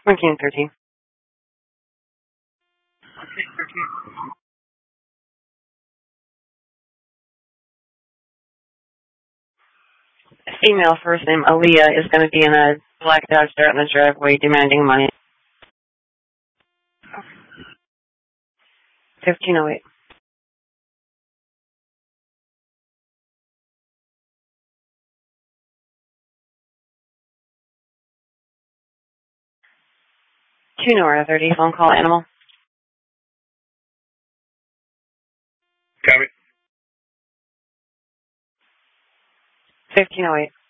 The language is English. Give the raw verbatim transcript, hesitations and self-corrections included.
nineteen thirteen. Female, first name Aaliyah, is going to be in a black Dodge Dart in the driveway demanding money. fifteen oh eight. two Nora thirty, phone call animal. Copy. fifteen oh eight.